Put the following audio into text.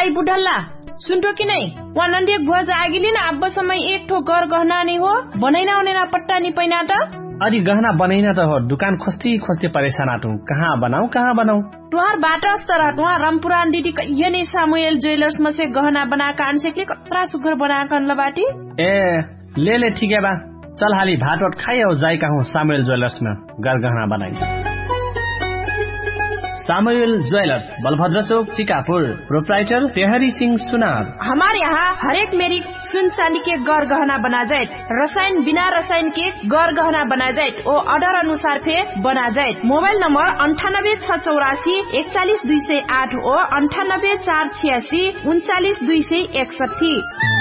भाई बुढल्ला सुनतो कि नहीं वहाँ नंदी भुआ जागिली ना अब समय एक ठो घर गहना नहीं हो बनैना उनेना पट्टा नहीं पैना था अरे गहना बनैना त हो दुकान खोजती परेशान आटू कहाँ बनाऊ तुहार बाटा अस्तर तुहार रामपुरान दीदी ये नहीं सामुएल ज्वेलर्स में से गहना बनाकर आन सके कतरा सुगर बनाकर लबाटी ए ले ठीक है बा चल हाली भात खाई और जाई कहूँ सामुएल ज्वेलर्स में गहना बनाई सामुएल ज्वेलर्स बलभद्र चौक चिकापुर प्रोप्राइटर तेहरी सिंह सुनार। हमारे यहाँ हरेक मेरी सुन चांदी के गौर गहना बना जाए रसायन बिना रसायन के गौर गहना बना जाए और ऑर्डर अनुसार फे बना जाए। मोबाइल नंबर 9864414208 और 9846392261।